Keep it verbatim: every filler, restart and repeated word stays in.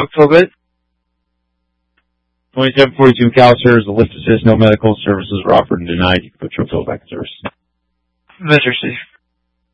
Talk a little bit. twenty-seven forty-two McAllister is a lift assist. No medical services were offered and denied. You can put your fill back in service. Mister Steve.